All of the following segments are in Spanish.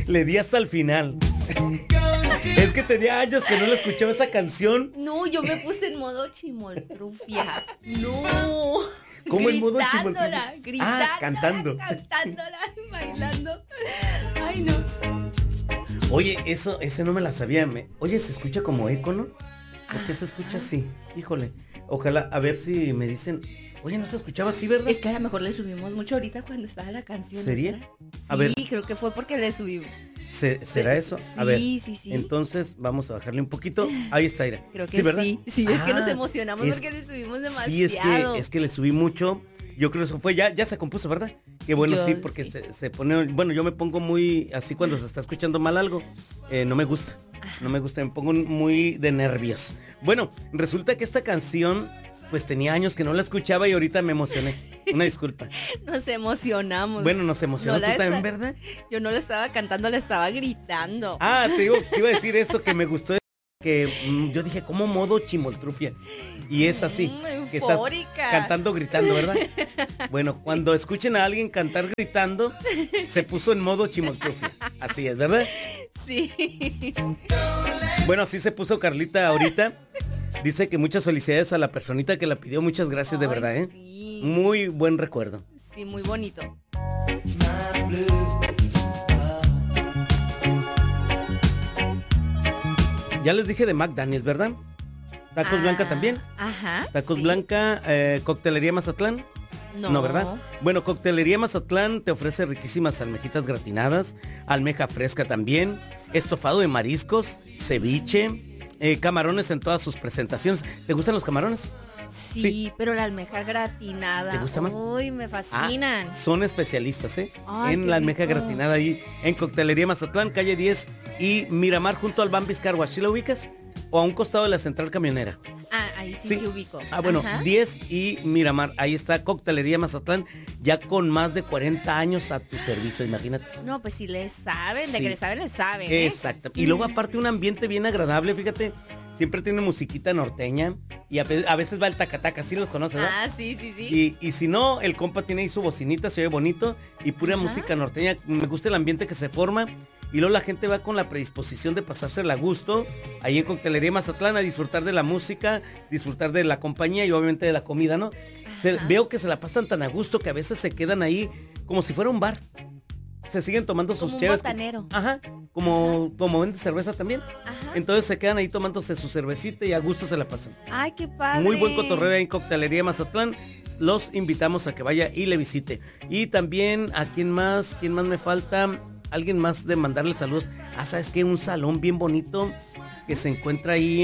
Le di hasta el final. Es que tenía años que no le escuchaba esa canción. No, yo me puse en modo chimoltrufia. No. ¿Cómo en modo Gritándola, chimoltrufia? gritándola, Cantando. Cantándola, bailando. Ay, no. Oye, ese no me la sabía. Oye, se escucha como eco, ¿no? ¿Por qué se escucha así? Híjole. Ojalá, a ver si me dicen. Oye, no se escuchaba así, ¿verdad? Es que a lo mejor le subimos mucho ahorita cuando estaba la canción. ¿Sería? ¿Verdad? A ver. Sí, creo que fue porque le subimos. ¿Será eso? A ver. Sí. Entonces, vamos a bajarle un poquito. Ahí está, Ira. Creo que sí, ¿verdad? Sí, es que nos emocionamos porque le subimos demasiado. Sí, es que le subí mucho. Yo creo que eso fue, ya se compuso, ¿verdad? Qué bueno, sí, porque sí. Se pone, bueno, yo me pongo muy así cuando se está escuchando mal algo, no me gusta, me pongo muy de nervios. Bueno, resulta que esta canción, pues tenía años que no la escuchaba y ahorita me emocioné. Una disculpa. Nos emocionamos. Bueno, nos emocionó tú también, ¿verdad? Yo no la estaba cantando, la estaba gritando. Ah, te iba a decir eso, que me gustó, que yo dije, ¿cómo modo chimoltrufia? Y es así, que estás cantando, gritando, ¿verdad? Bueno, cuando escuchen a alguien cantar gritando, se puso en modo chimoltrufia. Así es, ¿verdad? Sí. Bueno, así se puso Carlita ahorita. Dice que muchas felicidades a la personita que la pidió. Muchas gracias, de verdad, ¿eh? Sí. Muy buen recuerdo. Sí, muy bonito. Ya les dije de McDaniels, ¿verdad? Tacos Blanca también. Ajá. Tacos Blanca, Coctelería Mazatlán. No, ¿verdad? Bueno, Coctelería Mazatlán te ofrece riquísimas almejitas gratinadas, almeja fresca también, estofado de mariscos, ceviche, camarones en todas sus presentaciones. ¿Te gustan los camarones? Sí, pero la almeja gratinada. ¿Te gusta más? Uy, me fascinan. Son especialistas, Ay, en la almeja rico. gratinada ahí en Coctelería Mazatlán, calle 10 y Miramar, junto al Bambis Car Wash. ¿Sí lo ubicas? O a un costado de la central camionera. Ahí sí se ubico. Bueno, Ajá. 10 y Miramar. Ahí está Coctelería Mazatlán, ya con más de 40 años a tu servicio, imagínate. No, pues si le saben, de Sí. que le saben. Exacto. Y luego aparte un ambiente bien agradable, fíjate. Siempre tiene musiquita norteña y a veces va el tacataca, ¿sí los conoces, ¿verdad? Ah, sí. Y si no, el compa tiene ahí su bocinita, se oye bonito y pura música norteña. Me gusta el ambiente que se forma y luego la gente va con la predisposición de pasársela a gusto ahí en Coctelería Mazatlán a disfrutar de la música, disfrutar de la compañía y obviamente de la comida, ¿no? Veo que se la pasan tan a gusto que a veces se quedan ahí como si fuera un bar. Se siguen tomando sus cheves. Como un botanero. Ajá, como vende cerveza también. Ajá. Entonces se quedan ahí tomándose su cervecita y a gusto se la pasan. Ay, qué padre. Muy buen cotorreo en Coctelería Mazatlán. Los invitamos a que vaya y le visite. Y también, ¿a quién más me falta? Alguien más de mandarle saludos. ¿Sabes qué? Un salón bien bonito que se encuentra ahí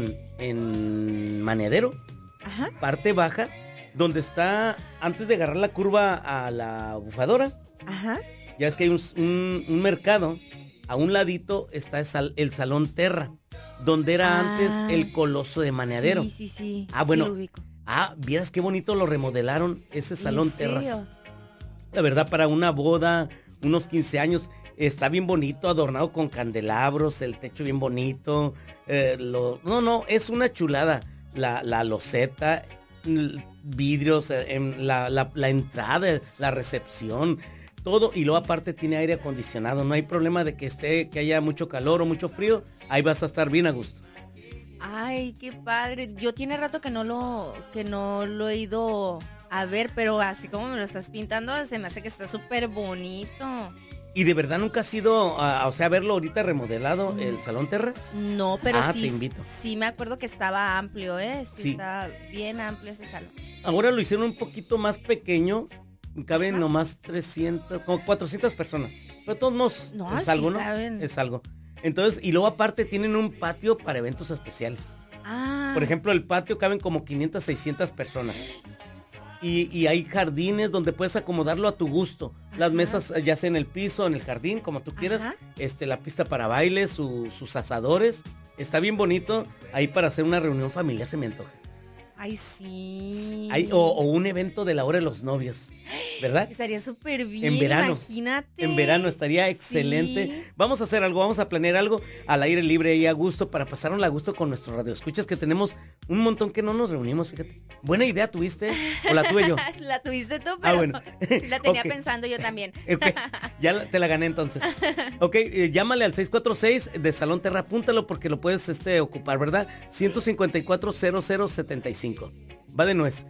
en Maneadero. Ajá. Parte baja, donde está, antes de agarrar la curva a la bufadora. Ajá. Ya es que hay un mercado. A un ladito está el Salón Terra, donde era antes el Coloso de Maneadero. Sí. Bueno. Sí, lo ubico. Vieras qué bonito lo remodelaron, ese Salón Terra. ¿Serio? La verdad, para una boda, unos 15 años, está bien bonito, adornado con candelabros, el techo bien bonito. No, es una chulada. La loseta, vidrios, la entrada, la recepción. Todo, y luego aparte tiene aire acondicionado, no hay problema de que haya mucho calor o mucho frío, ahí vas a estar bien a gusto. Ay, qué padre. Yo tiene rato que no lo he ido a ver, pero así como me lo estás pintando, se me hace que está súper bonito. ¿Y de verdad nunca has ido a verlo ahorita remodelado, el Salón Terra? No, pero sí. Te invito. Sí, me acuerdo que estaba amplio, Sí. Está bien amplio ese salón. Ahora lo hicieron un poquito más pequeño. Caben nomás 300, como 400 personas. Pero de todos modos, No, es sí algo, ¿no? caben. Es algo. Entonces, y luego aparte tienen un patio para eventos especiales. Por ejemplo, el patio caben como 500, 600 personas. Y hay jardines donde puedes acomodarlo a tu gusto. Las mesas ya sea en el piso, en el jardín, como tú quieras. Ajá. La pista para baile, sus asadores. Está bien bonito. Ahí para hacer una reunión familiar se me antoja. Ay, sí. O un evento de la hora de los novios, ¿verdad? Estaría súper bien, En verano. imagínate. En verano estaría excelente. Sí. Vamos a hacer algo, vamos a planear algo al aire libre y a gusto para pasárnosla a gusto con nuestro radio. Escuchas que tenemos un montón que no nos reunimos, fíjate. Buena idea tuviste, o la tuve yo. La tuviste tú, pero Bueno. la tenía Ok. pensando yo también. Ok, te la gané entonces. Ok, llámale al 646 de Salón Terra, apúntalo porque lo puedes ocupar, ¿verdad? 154-0075. Va de nuez.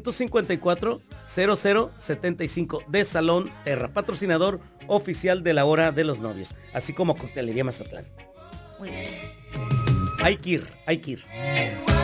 154-0075 de Salón Terra, patrocinador oficial de la hora de los novios, así como Coctelería Mazatlán. Muy bien. Hay que ir, hay que ir.